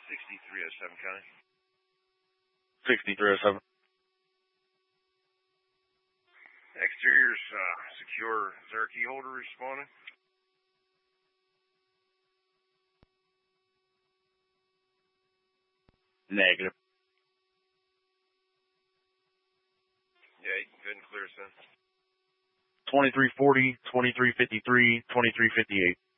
6307 County. 6307. Exterior's secure. Is there a key holder responding? Negative. Yeah, you can go ahead and clear us in. 2340, 2353, 2358.